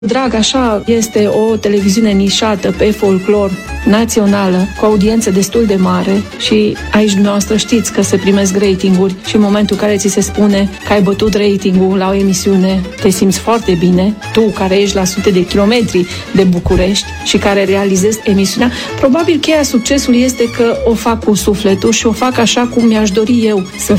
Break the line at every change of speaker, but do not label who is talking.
Drag, așa este o televiziune nișată pe folclor națională, cu audiență destul de mare și aici dumneavoastră știți că se primesc ratinguri și în momentul în care ți se spune că ai bătut ratingul la o emisiune, te simți foarte bine. Tu, care ești la sute de kilometri de București și care realizezi emisiunea, probabil cheia succesului este că o fac cu sufletul și o fac așa cum mi-aș dori eu să